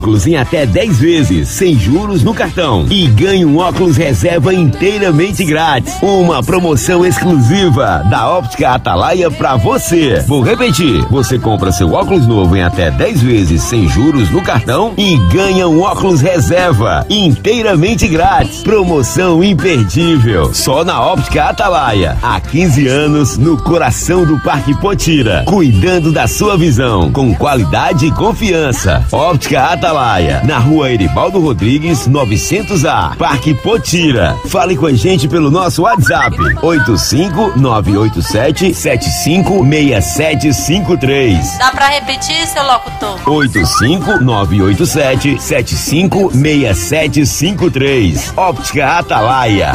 Óculos em até 10 vezes, sem juros no cartão. E ganhe um óculos reserva inteiramente grátis. Uma promoção exclusiva da Óptica Atalaia pra você. Vou repetir, você compra seu óculos novo em até 10 vezes, sem juros no cartão e ganha um óculos reserva inteiramente grátis. Promoção imperdível, só na Óptica Atalaia. Há 15 anos, no coração do Parque Potira. Cuidando da sua visão, com qualidade e confiança. Óptica Atalaia, na Rua Eribaldo Rodrigues, 900A, Parque Potira. Fale com a gente pelo nosso WhatsApp, 85987756753. Dá pra repetir, seu locutor? 85987756753. Óptica Atalaia.